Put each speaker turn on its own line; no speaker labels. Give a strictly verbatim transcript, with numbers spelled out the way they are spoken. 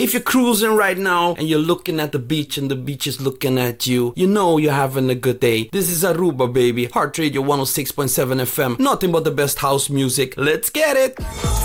If you're cruising right now and you're looking at the beach and the beach is looking at you, you know you're having a good day. This is Aruba, baby. Heart Radio one oh six point seven F M. Nothing but the best house music. Let's get it!